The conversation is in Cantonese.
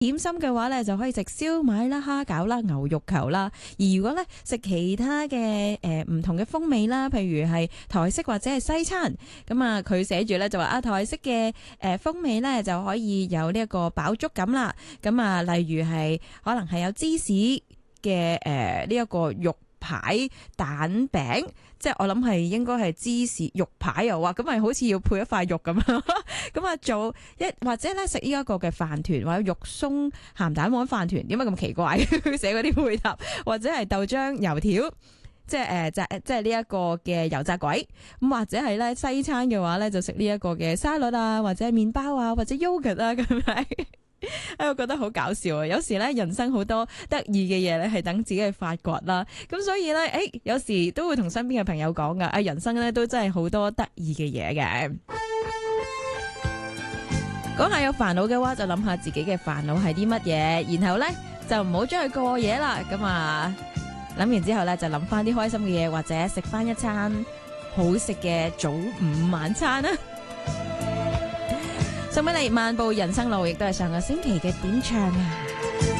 點心嘅話咧，就可以食燒賣啦、蝦餃啦、牛肉球啦。而如果咧食其他嘅唔同嘅風味啦，譬如係台式或者係西餐，咁啊佢寫住咧就話啊台式嘅風味咧就可以有呢一個飽足感啦。咁啊，例如係可能係有芝士嘅呢一個肉排蛋餅，即係我諗係應該係芝士肉排又話，咁咪好似要配一塊肉咁樣。咁啊做或者咧食呢一個嘅飯團，或者肉鬆鹹蛋黃飯團，點解咁奇怪寫嗰啲配搭，或者係豆漿油條。即係呢一個嘅油炸鬼，咁或者係咧西餐嘅話咧，就食呢一個嘅沙律啊，或者係麵包啊，或者 yogurt 啊咁樣。我覺得好搞笑啊！有時咧人生好多得意嘅嘢咧，係等自己去發掘啦。咁所以咧，有時都會同身邊嘅朋友講噶，人生咧都真係好多得意嘅嘢嘅。講下有煩惱嘅話，就諗下自己嘅煩惱係啲乜嘢，然後咧就唔好將佢過夜啦。咁啊，諗完之後咧就諗翻啲開心嘅嘢，或者食翻一餐好食嘅早午晚餐啦。送俾你漫步人生路，亦都係上個星期嘅點唱啊！